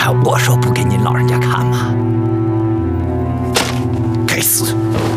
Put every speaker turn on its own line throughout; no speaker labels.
我说不给您老人家看吗？该死！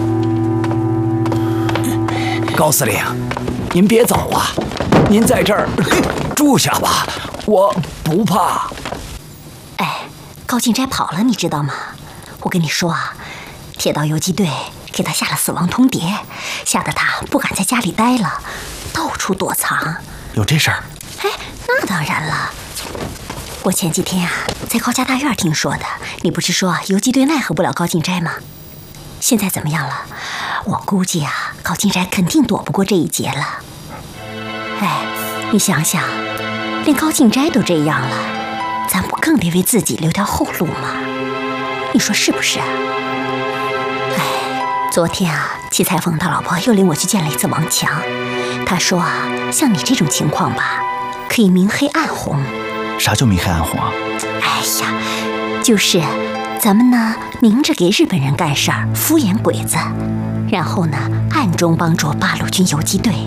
高司令，您别走啊，您在这儿住下吧，我不怕。
哎，高进斋跑了，你知道吗？我跟你说啊，铁道游击队给他下了死亡通牒，吓得他不敢在家里待了，到处躲藏。
有这事儿？
哎，那当然了。我前几天啊，在高家大院听说的。你不是说游击队奈何不了高进斋吗？现在怎么样了？我估计啊，高进斋肯定躲不过这一劫了。哎，你想想，连高进斋都这样了，咱不更得为自己留条后路吗？你说是不是啊？哎，昨天啊，齐裁缝他老婆又领我去见了一次王强。他说啊，像你这种情况吧，可以明黑暗红。
啥叫明黑暗红啊？
哎呀，就是咱们呢，明着给日本人干事儿，敷衍鬼子，然后呢，暗中帮助八路军游击队。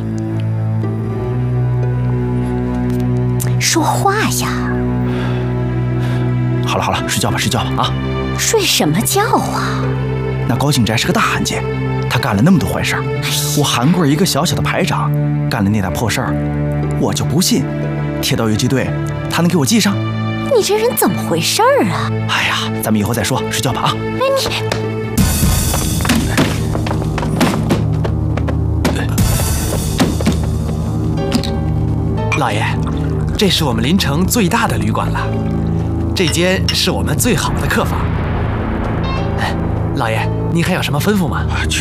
说话呀！
好了好了，睡觉吧睡觉吧啊！
睡什么觉啊？
那高进斋是个大汉奸，他干了那么多坏事儿，我韩贵一个小小的排长，干了那点破事儿，我就不信铁道游击队他能给我记上。
你这人怎么回事儿啊？
哎呀，咱们以后再说，睡觉吧啊！
哎
你，老爷，这是我们临城最大的旅馆了，这间是我们最好的客房。老爷，您还有什么吩咐吗？
去！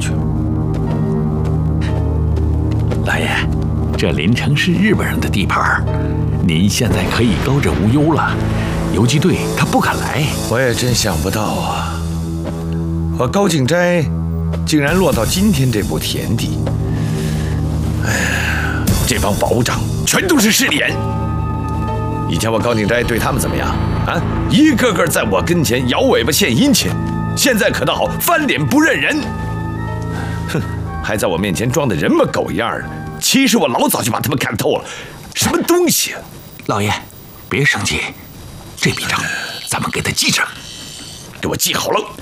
老爷，这临城是日本人的地盘，您现在可以高枕无忧了。游击队他不敢来。
我也真想不到啊，我高进斋竟然落到今天这步田地。哎呀，这帮保长全都是势利眼。以前我高进斋对他们怎么样啊？一个个在我跟前摇尾巴献殷勤，现在可倒翻脸不认人。哼，还在我面前装的人模狗样的，其实我老早就把他们看透了。什么东西啊！
老爷，别生气，这笔账咱们给他记着，
给我记好了。